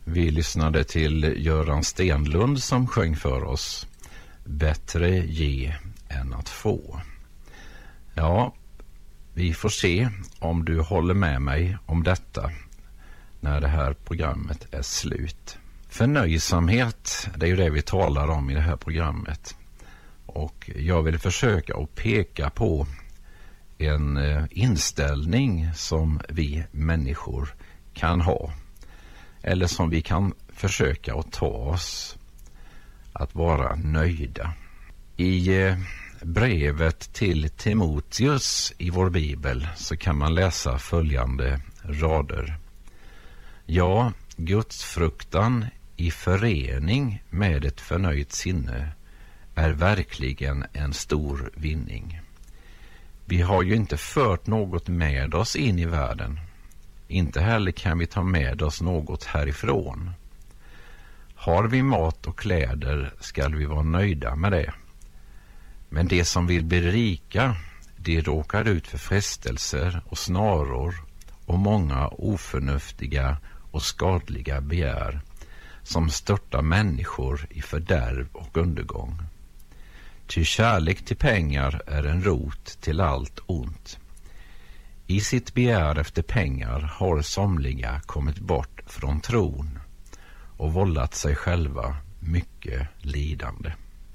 Vi lyssnade till Göran Stenlund som sjöng för oss Bättre ge än att få. Ja, vi får se om du håller med mig om detta när det här programmet är slut. Förnöjsamhet, det är ju det vi talar om i det här programmet. Och jag vill försöka att peka på en inställning som vi människor kan ha. Eller som vi kan försöka att ta oss att vara nöjda. I brevet till Timoteus i vår bibel så kan man läsa följande rader. Ja, Guds fruktan i förening med ett förnöjt sinne är verkligen en stor vinning. Vi har ju inte fört något med oss in i världen. Inte heller kan vi ta med oss något härifrån. Har vi mat och kläder ska vi vara nöjda med det. Men det som vill bli rika, de råkar ut för frestelser och snaror och många oförnuftiga och skadliga begär som störtar människor i fördärv och undergång. Ty kärlek till pengar är en rot till allt ont. I sitt begär efter pengar har somliga kommit bort från tron och vållat sig själva mycket lidande.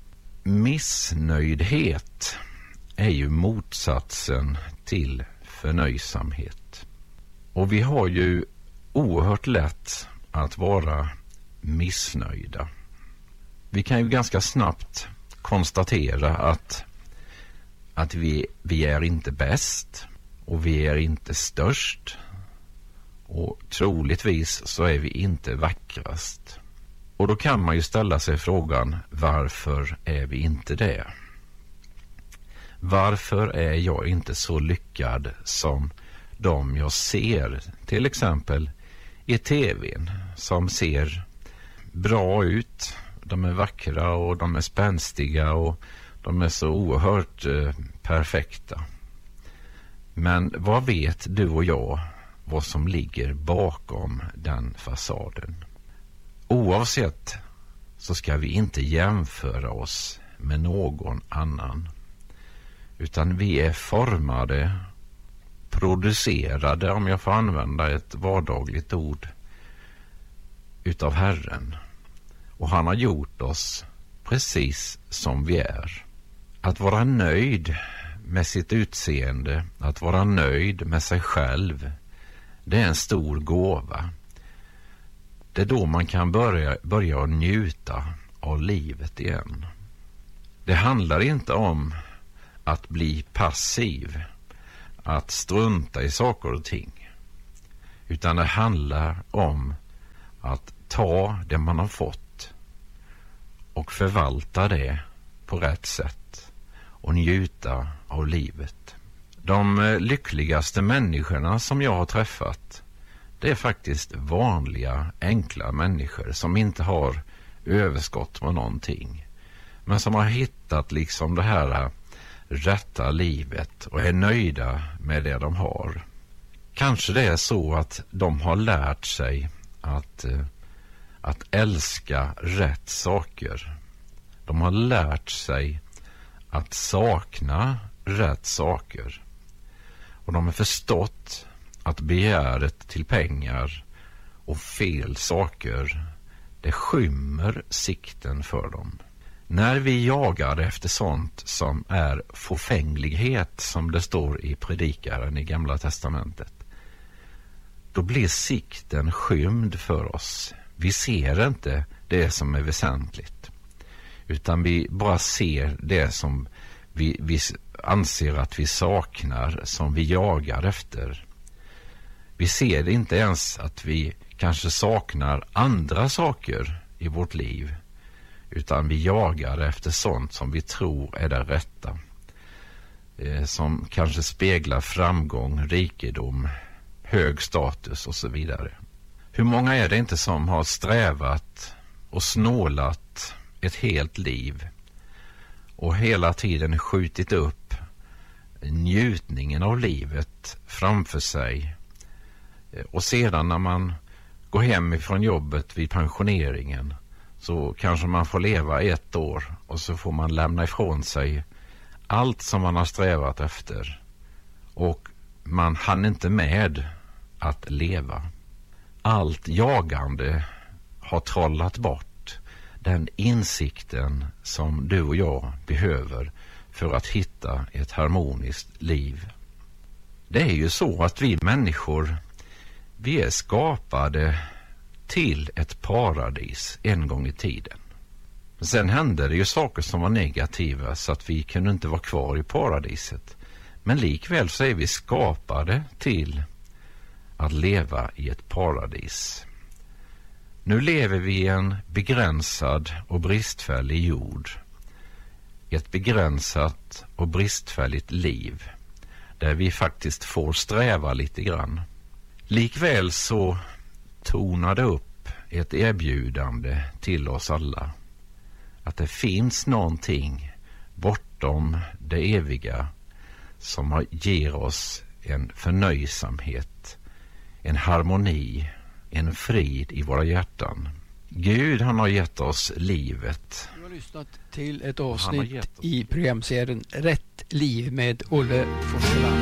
Missnöjdhet är ju motsatsen till förnöjsamhet. Och vi har ju oerhört lätt att vara missnöjda. Vi kan ju ganska snabbt konstatera att vi är inte bäst och vi är inte störst och troligtvis så är vi inte vackrast. Och då kan man ju ställa sig frågan, varför är vi inte det? Varför är jag inte så lyckad som de jag ser, till exempel i tvn, som ser bra ut, de är vackra och de är spänstiga och de är så oerhört perfekta. Men vad vet du och jag vad som ligger bakom den fasaden? Oavsett så ska vi inte jämföra oss med någon annan. Utan vi är formade, producerade, om jag får använda ett vardagligt ord, utav Herren. Och han har gjort oss precis som vi är. Att vara nöjd med sitt utseende, att vara nöjd med sig själv, det är en stor gåva. Det är då man kan börja njuta av livet igen. Det handlar inte om att bli passiv, att strunta i saker och ting. Utan det handlar om att ta det man har fått och förvalta det på rätt sätt och njuta av livet. De lyckligaste människorna som jag har träffat, det är faktiskt vanliga, enkla människor som inte har överskott på någonting. Men som har hittat liksom det här rätta livet och är nöjda med det de har. Kanske det är så att de har lärt sig att älska rätt saker. De har lärt sig att sakna rätt saker. Och de har förstått att begäret till pengar och fel saker, det skymmer sikten för dem. När vi jagar efter sånt som är fåfänglighet, som det står i Predikaren i Gamla testamentet, då blir sikten skymd för oss. Vi ser inte det som är väsentligt, utan vi bara ser det som vi anser att vi saknar, som vi jagar efter. Vi ser inte ens att vi kanske saknar andra saker i vårt liv, utan vi jagar efter sånt som vi tror är det rätta, som kanske speglar framgång, rikedom, hög status och så vidare. Hur många är det inte som har strävat och snålat ett helt liv och hela tiden skjutit upp njutningen av livet framför sig, och sedan när man gå hem ifrån jobbet vid pensioneringen, så kanske man får leva 1 år och så får man lämna ifrån sig allt som man har strävat efter, och man hann inte med att leva. Allt jagande har trollat bort den insikten som du och jag behöver för att hitta ett harmoniskt liv. Det är ju så att vi människor, vi är skapade till ett paradis en gång i tiden. Men sen hände det ju saker som var negativa så att vi kunde inte vara kvar i paradiset. Men likväl så är vi skapade till att leva i ett paradis. Nu lever vi i en begränsad och bristfällig jord. Ett begränsat och bristfälligt liv där vi faktiskt får sträva lite grann. Likväl så tonar det upp ett erbjudande till oss alla att det finns någonting bortom det eviga som ger oss en förnöjsamhet, en harmoni, en frid i våra hjärtan. Gud, han har gett oss livet. Du har lyssnat till ett avsnitt i programserien Rätt liv med Olle Forseland.